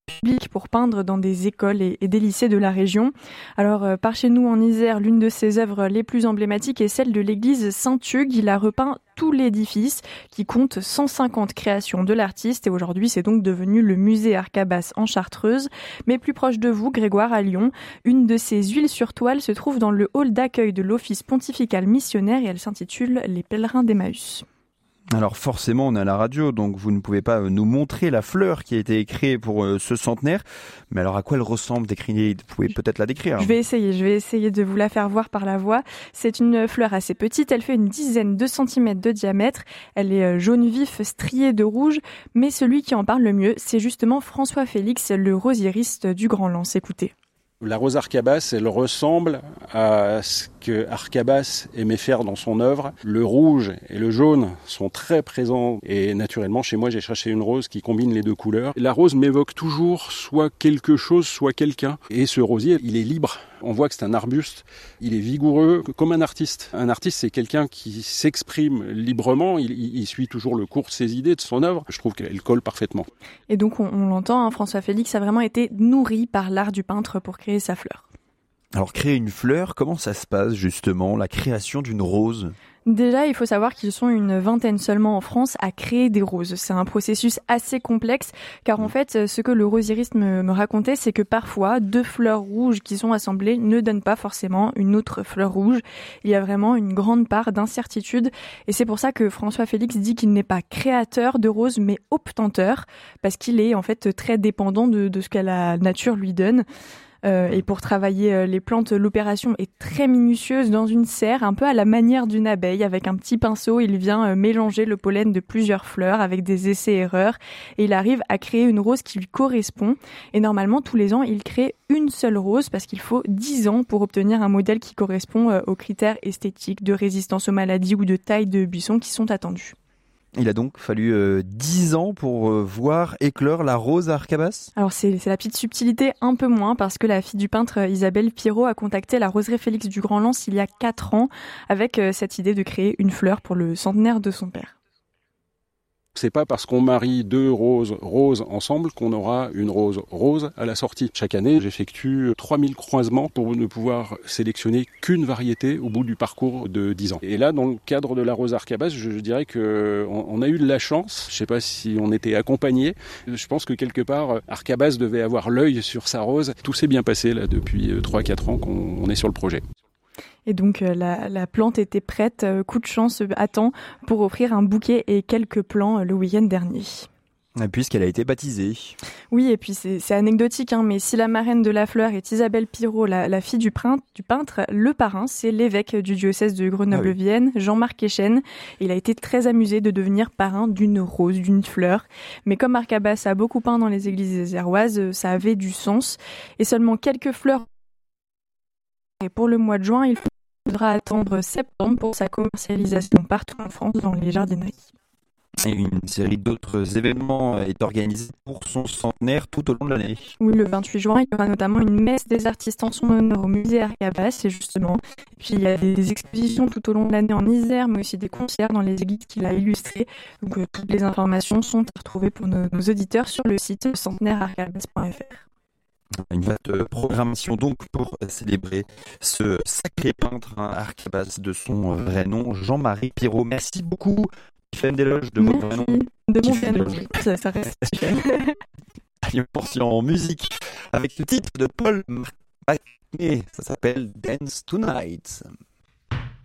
public pour peindre dans des écoles et des lycées de la région. Alors, par chez nous en Isère, l'une de ses œuvres les plus emblématiques est celle de l'église Saint-Hugues. Il a repeint tout l'édifice qui compte 150 créations de l'artiste et aujourd'hui c'est donc devenu le musée Arcabas en Chartreuse. Mais plus proche de vous, Grégoire, à Lyon, une de ces huiles sur toile se trouve dans le hall d'accueil de l'Office pontifical missionnaire et elle s'intitule « Les pèlerins d'Emmaüs ». Alors forcément, on est à la radio, donc vous ne pouvez pas nous montrer la fleur qui a été créée pour ce centenaire. Mais alors à quoi elle ressemble? Vous pouvez peut-être la décrire. Je vais essayer de vous la faire voir par la voix. C'est une fleur assez petite, elle fait une dizaine de centimètres de diamètre. Elle est jaune vif, striée de rouge. Mais celui qui en parle le mieux, c'est justement François Félix, le rosieriste du Grand Lens. Écoutez. La rose Arcabas, elle ressemble à ce que Arcabas aimait faire dans son œuvre. Le rouge et le jaune sont très présents et naturellement, chez moi, j'ai cherché une rose qui combine les deux couleurs. La rose m'évoque toujours soit quelque chose, soit quelqu'un. Et ce rosier, il est libre. On voit que c'est un arbuste, il est vigoureux, comme un artiste. Un artiste, c'est quelqu'un qui s'exprime librement, il suit toujours le cours de ses idées, de son œuvre. Je trouve qu'elle colle parfaitement. Et donc, on l'entend, François Félix a vraiment été nourri par l'art du peintre pour créer sa fleur. Alors, créer une fleur, comment ça se passe justement, la création d'une rose ? Déjà, il faut savoir qu'ils sont une vingtaine seulement en France à créer des roses. C'est un processus assez complexe, car en fait, ce que le rosieriste me racontait, c'est que parfois, 2 fleurs rouges qui sont assemblées ne donnent pas forcément une autre fleur rouge. Il y a vraiment une grande part d'incertitude, et c'est pour ça que François Félix dit qu'il n'est pas créateur de roses, mais obtenteur, parce qu'il est en fait très dépendant de ce que la nature lui donne. Et pour travailler les plantes, l'opération est très minutieuse dans une serre, un peu à la manière d'une abeille. Avec un petit pinceau, il vient mélanger le pollen de plusieurs fleurs avec des essais-erreurs. Et il arrive à créer une rose qui lui correspond. Et normalement, tous les ans, il crée une seule rose parce qu'il faut 10 ans pour obtenir un modèle qui correspond aux critères esthétiques, de résistance aux maladies ou de taille de buisson qui sont attendus. Il a donc fallu 10 ans pour voir éclore la rose Arcabas. Alors c'est la petite subtilité, un peu moins, parce que la fille du peintre Isabelle Pirot a contacté la roseraie Félix du Grand Lens il y a 4 ans avec cette idée de créer une fleur pour le centenaire de son père. C'est pas parce qu'on marie 2 roses ensemble qu'on aura une rose rose à la sortie. Chaque année, j'effectue 3000 croisements pour ne pouvoir sélectionner qu'une variété au bout du parcours de 10 ans. Et là, dans le cadre de la rose Arcabas, je dirais qu'on a eu de la chance. Je sais pas si on était accompagné. Je pense que quelque part, Arcabas devait avoir l'œil sur sa rose. Tout s'est bien passé là depuis 3-4 ans qu'on est sur le projet. Et donc la plante était prête, coup de chance à temps, pour offrir un bouquet et quelques plants le week-end dernier. Puisqu'elle a été baptisée. Oui, et puis c'est anecdotique, mais si la marraine de la fleur est Isabelle Pirot, la fille du peintre, le parrain, c'est l'évêque du diocèse de Grenoble-Vienne, Jean-Marc Echen. Il a été très amusé de devenir parrain d'une rose, d'une fleur. Mais comme Arcabas a beaucoup peint dans les églises iséroises, ça avait du sens. Et seulement quelques fleurs. Et pour le mois de juin, il faudra attendre septembre pour sa commercialisation partout en France dans les jardineries. Et une série d'autres événements est organisée pour son centenaire tout au long de l'année. Oui, le 28 juin, il y aura notamment une messe des artistes en son honneur au musée Arcabas, et justement. Et puis il y a des expositions tout au long de l'année en Isère, mais aussi des concerts dans les églises qu'il a illustrées. Donc toutes les informations sont à retrouver pour nos auditeurs sur le site centenairearcabas.fr. Une vaste programmation donc pour célébrer ce sacré peintre Arcabas de son vrai nom, Jean-Marie Pirot. Merci beaucoup, Tiffaine Desloges, de votre vrai nom. De mon vrai nom, ça reste. Allez, on poursuit en musique avec le titre de Paul McCartney. Ça s'appelle Dance Tonight.